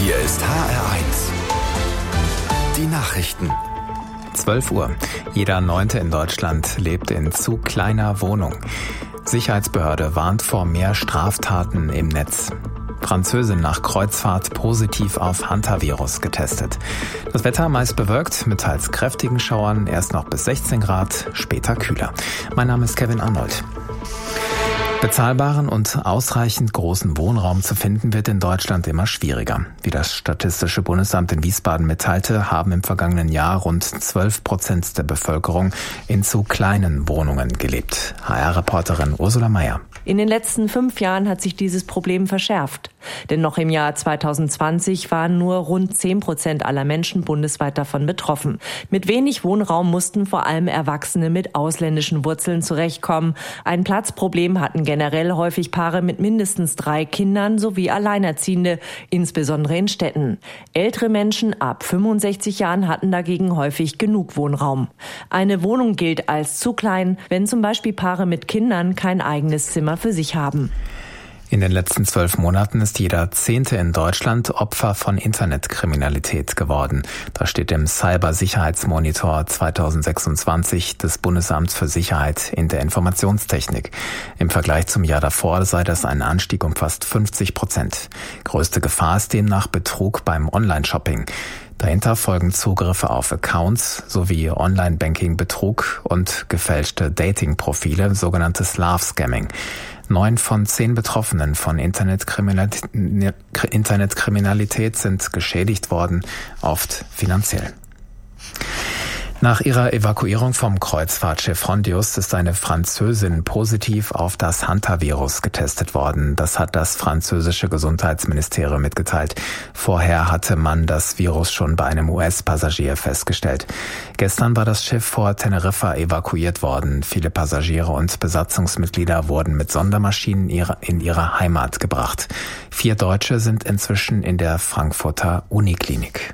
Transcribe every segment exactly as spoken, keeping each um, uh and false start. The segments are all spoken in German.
Hier ist H R eins. Die Nachrichten. zwölf Uhr. Jeder Neunte in Deutschland lebt in zu kleiner Wohnung. Sicherheitsbehörde warnt vor mehr Straftaten im Netz. Französin nach Kreuzfahrt positiv auf Hantavirus getestet. Das Wetter meist bewölkt mit teils kräftigen Schauern, erst noch bis sechzehn Grad, später kühler. Mein Name ist Kevin Arnold. Bezahlbaren und ausreichend großen Wohnraum zu finden, wird in Deutschland immer schwieriger. Wie das Statistische Bundesamt in Wiesbaden mitteilte, haben im vergangenen Jahr rund zwölf Prozent der Bevölkerung in zu kleinen Wohnungen gelebt. H R-Reporterin Ursula Meier. In den letzten fünf Jahren hat sich dieses Problem verschärft. Denn noch im Jahr zweitausendzwanzig waren nur rund zehn Prozent aller Menschen bundesweit davon betroffen. Mit wenig Wohnraum mussten vor allem Erwachsene mit ausländischen Wurzeln zurechtkommen. Ein Platzproblem hatten generell häufig Paare mit mindestens drei Kindern sowie Alleinerziehende, insbesondere in Städten. Ältere Menschen ab fünfundsechzig Jahren hatten dagegen häufig genug Wohnraum. Eine Wohnung gilt als zu klein, wenn zum Beispiel Paare mit Kindern kein eigenes Zimmer für sich haben. In den letzten zwölf Monaten ist jeder Zehnte in Deutschland Opfer von Internetkriminalität geworden. Das steht im Cybersicherheitsmonitor zweitausendsechsundzwanzig des Bundesamts für Sicherheit in der Informationstechnik. Im Vergleich zum Jahr davor sei das ein Anstieg um fast fünfzig Prozent. Größte Gefahr ist demnach Betrug beim Online-Shopping. Dahinter folgen Zugriffe auf Accounts sowie Online-Banking-Betrug und gefälschte Dating-Profile, sogenanntes Love-Scamming. Neun von zehn Betroffenen von Internetkriminalität, Internetkriminalität sind geschädigt worden, oft finanziell. Nach ihrer Evakuierung vom Kreuzfahrtschiff Hondius ist eine Französin positiv auf das Hantavirus getestet worden. Das hat das französische Gesundheitsministerium mitgeteilt. Vorher hatte man das Virus schon bei einem U S-Passagier festgestellt. Gestern war das Schiff vor Teneriffa evakuiert worden. Viele Passagiere und Besatzungsmitglieder wurden mit Sondermaschinen in ihre Heimat gebracht. Vier Deutsche sind inzwischen in der Frankfurter Uniklinik.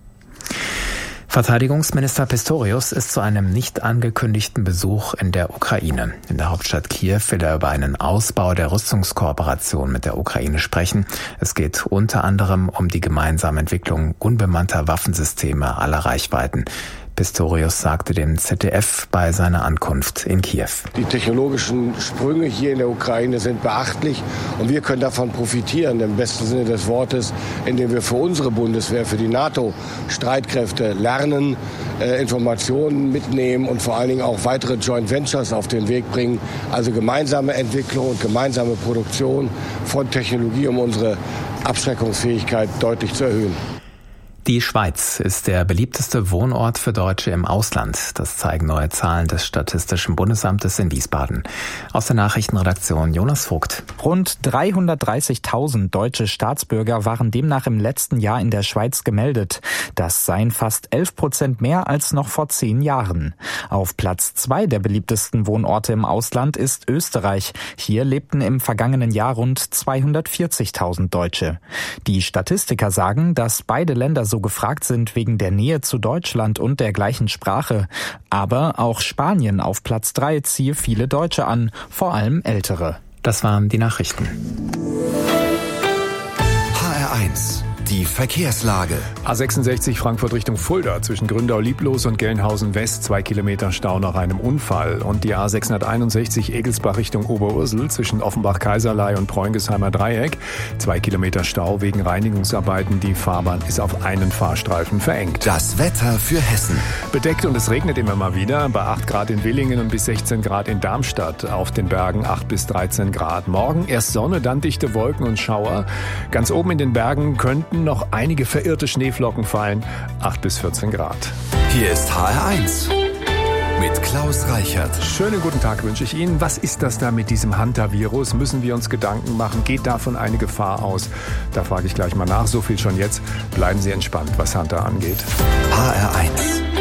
Verteidigungsminister Pistorius ist zu einem nicht angekündigten Besuch in der Ukraine. In der Hauptstadt Kiew will er über einen Ausbau der Rüstungskooperation mit der Ukraine sprechen. Es geht unter anderem um die gemeinsame Entwicklung unbemannter Waffensysteme aller Reichweiten. Pistorius sagte dem Z D F bei seiner Ankunft in Kiew. Die technologischen Sprünge hier in der Ukraine sind beachtlich und wir können davon profitieren, im besten Sinne des Wortes, indem wir für unsere Bundeswehr, für die NATO-Streitkräfte lernen, äh, Informationen mitnehmen und vor allen Dingen auch weitere Joint Ventures auf den Weg bringen. Also gemeinsame Entwicklung und gemeinsame Produktion von Technologie, um unsere Abschreckungsfähigkeit deutlich zu erhöhen. Die Schweiz ist der beliebteste Wohnort für Deutsche im Ausland. Das zeigen neue Zahlen des Statistischen Bundesamtes in Wiesbaden. Aus der Nachrichtenredaktion Jonas Vogt. Rund dreihundertdreißigtausend deutsche Staatsbürger waren demnach im letzten Jahr in der Schweiz gemeldet. Das seien fast elf Prozent mehr als noch vor zehn Jahren. Auf Platz zwei der beliebtesten Wohnorte im Ausland ist Österreich. Hier lebten im vergangenen Jahr rund zweihundertvierzigtausend Deutsche. Die Statistiker sagen, dass beide Länder so gefragt sind wegen der Nähe zu Deutschland und der gleichen Sprache. Aber auch Spanien auf Platz drei ziehe viele Deutsche an, vor allem Ältere. Das waren die Nachrichten. H R eins. Die Verkehrslage. A sechsundsechzig Frankfurt Richtung Fulda zwischen Gründau-Lieblos und Gelnhausen West, zwei Kilometer Stau nach einem Unfall. Und die A sechshunderteinundsechzig Egelsbach Richtung Oberursel zwischen Offenbach-Kaiserlei und Preungesheimer Dreieck, zwei Kilometer Stau wegen Reinigungsarbeiten. Die Fahrbahn ist auf einen Fahrstreifen verengt. Das Wetter für Hessen. Bedeckt und es regnet immer mal wieder. Bei acht Grad in Willingen und bis sechzehn Grad in Darmstadt. Auf den Bergen acht bis dreizehn Grad. Morgen erst Sonne, dann dichte Wolken und Schauer. Ganz oben in den Bergen könnten noch einige verirrte Schneeflocken fallen, acht bis vierzehn Grad. Hier ist H R eins mit Klaus Reichert. Schönen guten Tag wünsche ich Ihnen. Was ist das da mit diesem Hantavirus? Müssen wir uns Gedanken machen? Geht davon eine Gefahr aus? Da frage ich gleich mal nach. So viel schon jetzt. Bleiben Sie entspannt, was Hunter angeht. H R eins.